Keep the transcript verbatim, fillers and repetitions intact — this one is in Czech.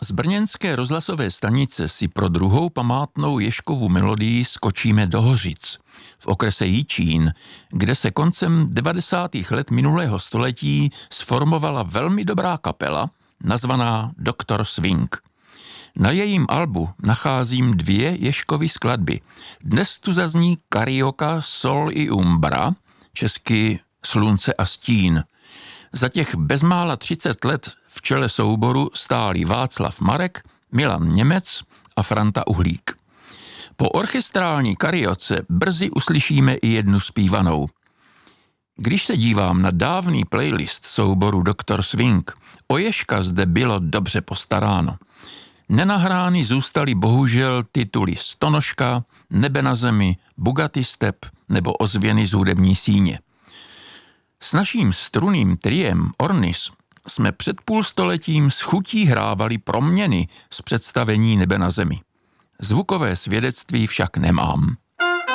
Z brněnské rozhlasové stanice si pro druhou památnou Ježkovu melodii skočíme do Hořic, v okrese Jičín, kde se koncem devadesátých let minulého století sformovala velmi dobrá kapela, nazvaná doktor Swing. Na jejím albu nacházím dvě Ježkovy skladby. Dnes tu zazní Carioca, Sol i Umbra, česky Slunce a stín. Za těch bezmála třicet let v čele souboru stáli Václav Marek, Milan Němec a Franta Uhlík. Po orchestrální karioce brzy uslyšíme i jednu zpívanou. Když se dívám na dávný playlist souboru doktor Swing, o Ježka zde bylo dobře postaráno. Nenahrány zůstaly bohužel tituly Stonožka, Nebe na zemi, Bugatti Step nebo Ozvěny z hudební síně. S naším strunným triem Ornis jsme před půlstoletím s chutí hrávali proměny z představení Nebe na zemi. Zvukové svědectví však nemám.